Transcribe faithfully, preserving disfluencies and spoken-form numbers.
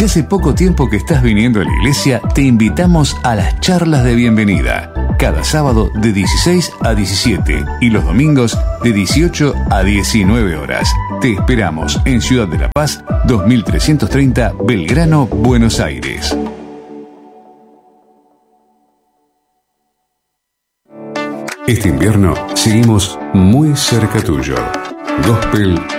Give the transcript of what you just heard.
Si hace poco tiempo que estás viniendo a la iglesia, te invitamos a las charlas de bienvenida. Cada sábado de dieciséis a diecisiete y los domingos de dieciocho a diecinueve horas. Te esperamos en Ciudad de la Paz, dos mil trescientos treinta, Belgrano, Buenos Aires. Este invierno seguimos muy cerca tuyo. Gospel